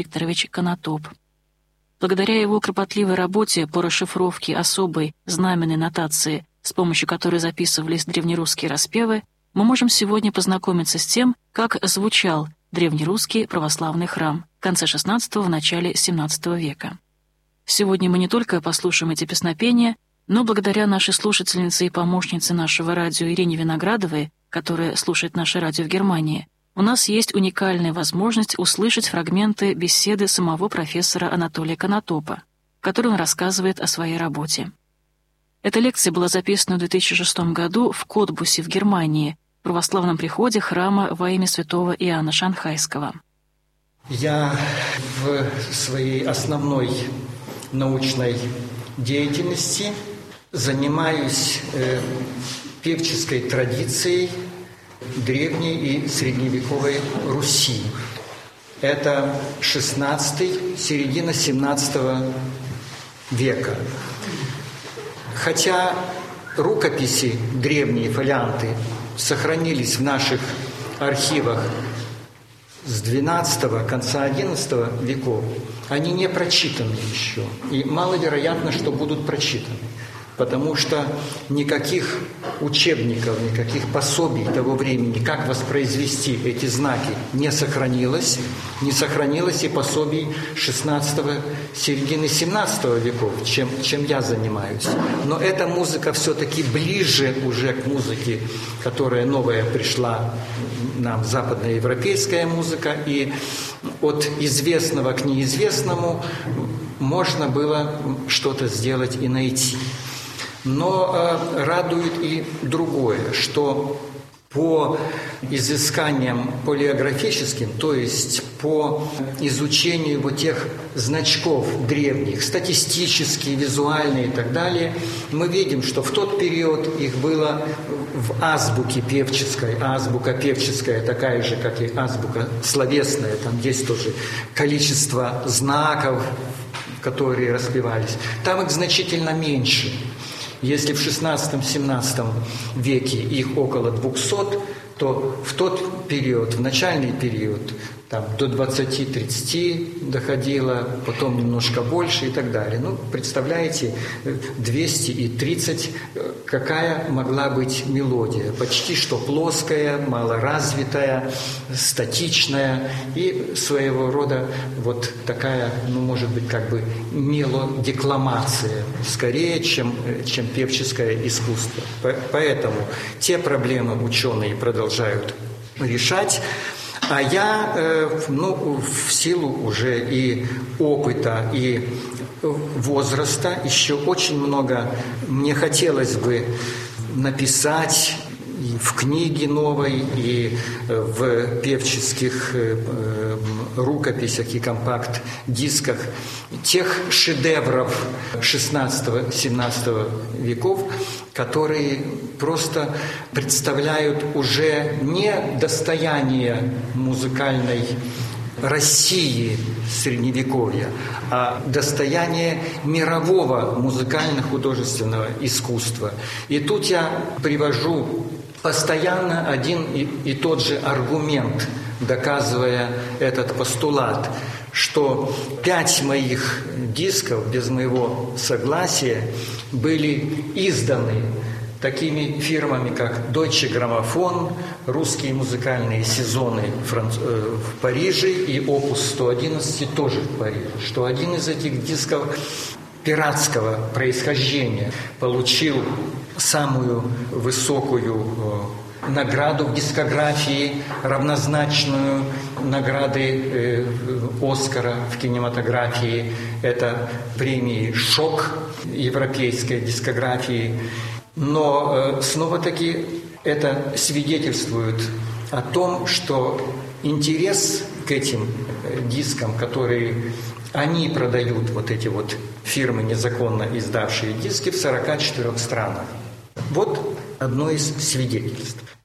Викторович Конотоп. Благодаря его кропотливой работе по расшифровке особой знаменной нотации, с помощью которой записывались древнерусские распевы, мы можем сегодня познакомиться с тем, как звучал древнерусский православный храм в конце XVI – в начале XVII века. Сегодня мы не только послушаем эти песнопения, но благодаря нашей слушательнице и помощнице нашего радио Ирине Виноградовой, которая слушает наше радио в Германии, у нас есть уникальная возможность услышать фрагменты беседы самого профессора Анатолия Конотопа, в которой он рассказывает о своей работе. Эта лекция была записана в 2006 году в Котбусе в Германии, в православном приходе храма во имя святого Иоанна Шанхайского. Я в своей основной научной деятельности занимаюсь певческой традицией древней и средневековой Руси. Это XVI, середина XVII века. Хотя рукописи, древние фолианты, сохранились в наших архивах с XII, конца XI веков, они не прочитаны еще. И маловероятно, что будут прочитаны. Потому что никаких учебников, никаких пособий того времени, как воспроизвести эти знаки, не сохранилось. Не сохранилось и пособий XVI, середины XVII веков, чем я занимаюсь. Но эта музыка все-таки ближе уже к музыке, которая новая пришла нам, западноевропейская музыка, и от известного к неизвестному можно было что-то сделать и найти. Но радует и другое, что по изысканиям полиографическим, то есть по изучению вот тех значков древних, статистические, визуальные и так далее, мы видим, что в тот период их было в азбуке певческой. Азбука певческая такая же, как и азбука словесная. Там есть тоже количество знаков, которые распевались. Там их значительно меньше. Если в XVI-XVII веке их около 200, то в тот период, в начальный период, там до 20-30 доходило, потом немножко больше и так далее. Ну, представляете, 230, какая могла быть мелодия? Почти что плоская, малоразвитая, статичная и своего рода вот такая, ну, может быть, как бы мелодекламация, скорее, чем певческое искусство. Поэтому те проблемы ученые продолжают решать. А я, в силу уже и опыта, и возраста, еще очень много мне хотелось бы написать и в книге новой, и в певческих рукописях и компакт-дисках тех шедевров XVI-XVII веков, которые просто представляют уже не достояние музыкальной России Средневековья, а достояние мирового музыкально-художественного искусства. И тут я привожу постоянно один и тот же аргумент, доказывая этот постулат, что 5 моих дисков без моего согласия были изданы такими фирмами, как Deutsche Grammophon, русские музыкальные сезоны в Париже и Opus 111 тоже в Париже, что один из этих дисков пиратского происхождения получил самую высокую награду в дискографии, равнозначную награды Оскара в кинематографии. Это премии «Шок» европейской дискографии. Но снова-таки это свидетельствует о том, что интерес к этим дискам, которые они продают, вот эти вот фирмы, незаконно издавшие диски, в 44 странах. Вот одно из свидетельств.